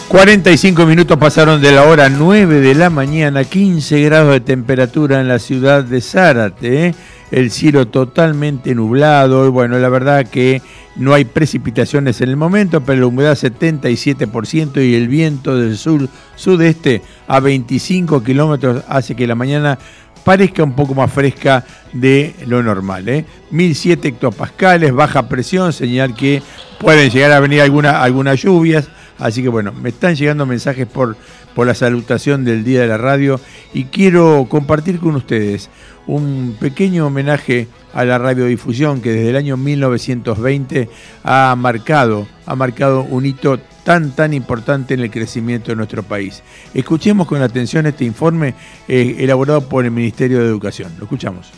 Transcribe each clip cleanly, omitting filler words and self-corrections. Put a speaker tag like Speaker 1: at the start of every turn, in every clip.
Speaker 1: 45 minutos pasaron de la hora 9 de la mañana, 15 grados de temperatura en la ciudad de Zárate, el cielo totalmente nublado, y bueno, la verdad que no hay precipitaciones en el momento, pero la humedad 77% y el viento del sur-sudeste a 25 kilómetros hace que la mañana parezca un poco más fresca de lo normal. 1007 hectopascales, baja presión, señal que pueden llegar a venir algunas lluvias. Así que bueno, me están llegando mensajes por la salutación del Día de la Radio y quiero compartir con ustedes un pequeño homenaje a la radiodifusión que desde el año 1920 ha marcado un hito tan importante en el crecimiento de nuestro país. Escuchemos con atención este informe elaborado por el Ministerio de Educación. Lo escuchamos.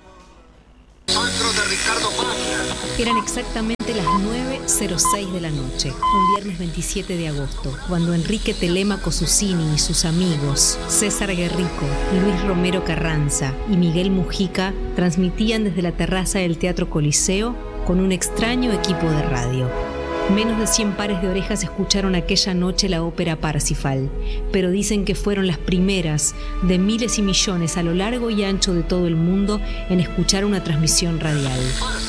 Speaker 2: Eran exactamente las 9:06 de la noche, un viernes 27 de agosto, cuando Enrique Telemaco Susini y sus amigos, César Guerrico, Luis Romero Carranza y Miguel Mujica, transmitían desde la terraza del Teatro Coliseo con un extraño equipo de radio. Menos de 100 pares de orejas escucharon aquella noche la ópera Parsifal, pero dicen que fueron las primeras de miles y millones a lo largo y ancho de todo el mundo en escuchar una transmisión radial.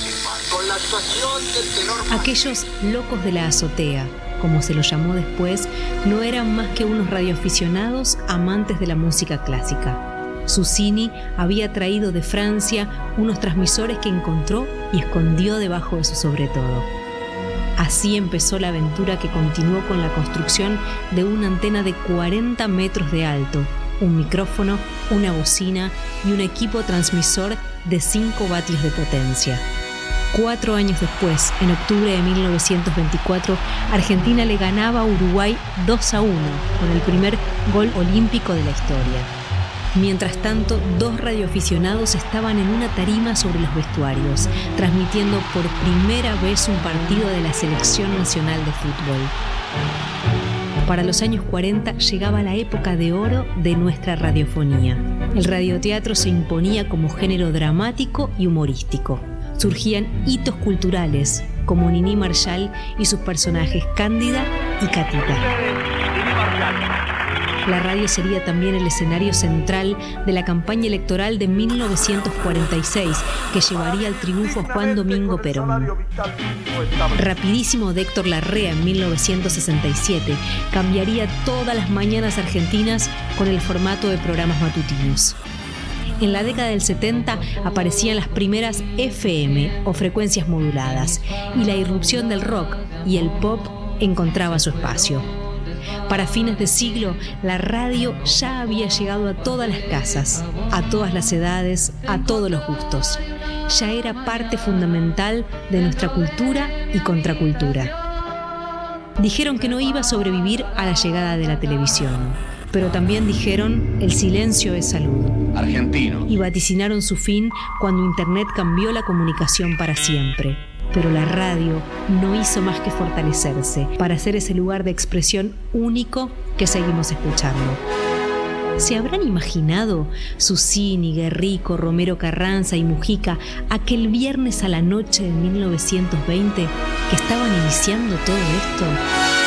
Speaker 2: Aquellos locos de la azotea, como se los llamó después, no eran más que unos radioaficionados amantes de la música clásica. Susini había traído de Francia unos transmisores que encontró y escondió debajo de su sobretodo. Así empezó la aventura que continuó con la construcción de una antena de 40 metros de alto, un micrófono, una bocina y un equipo transmisor de 5 vatios de potencia. 4 años después, en octubre de 1924, Argentina le ganaba a Uruguay 2-1 con el primer gol olímpico de la historia. Mientras tanto, 2 radioaficionados estaban en una tarima sobre los vestuarios, transmitiendo por primera vez un partido de la Selección Nacional de Fútbol. Para los años 40 llegaba la época de oro de nuestra radiofonía. El radioteatro se imponía como género dramático y humorístico. Surgían hitos culturales como Nini Marshall y sus personajes Cándida y Catita. La radio sería también el escenario central de la campaña electoral de 1946 que llevaría al triunfo a Juan Domingo Perón. Rapidísimo de Héctor Larrea en 1967 cambiaría todas las mañanas argentinas con el formato de programas matutinos. En la década del 70 aparecían las primeras FM o frecuencias moduladas y la irrupción del rock y el pop encontraba su espacio. Para fines de siglo, la radio ya había llegado a todas las casas, a todas las edades, a todos los gustos. Ya era parte fundamental de nuestra cultura y contracultura. Dijeron que no iba a sobrevivir a la llegada de la televisión, pero también dijeron: el silencio es salud.
Speaker 3: Argentino.
Speaker 2: Y vaticinaron su fin cuando Internet cambió la comunicación para siempre. Pero la radio no hizo más que fortalecerse para ser ese lugar de expresión único que seguimos escuchando. ¿Se habrán imaginado Susini, Guerrico, Romero Carranza y Mujica aquel viernes a la noche de 1920 que estaban iniciando todo esto?